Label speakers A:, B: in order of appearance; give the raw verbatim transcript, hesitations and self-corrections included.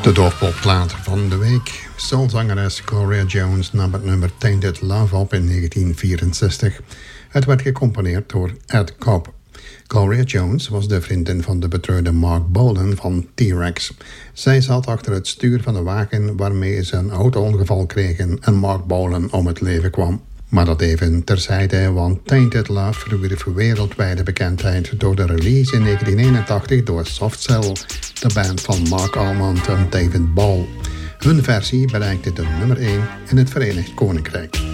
A: De doorpopplaat van de week. Soulzangeres Gloria Jones nam het nummer Tainted Love op in negentien vierenzestig. Het werd gecomponeerd door Ed Cobb. Gloria Jones was de vriendin van de betreurde Mark Bolan van T-Rex. Zij zat achter het stuur van de wagen waarmee ze een auto-ongeval kregen en Mark Bolan om het leven kwam. Maar dat even terzijde, want Tainted Love verwierf wereldwijde bekendheid door de release in negentien eenentachtig door Soft Cell, de band van Mark Almond en David Ball. Hun versie bereikte de nummer één in het Verenigd Koninkrijk.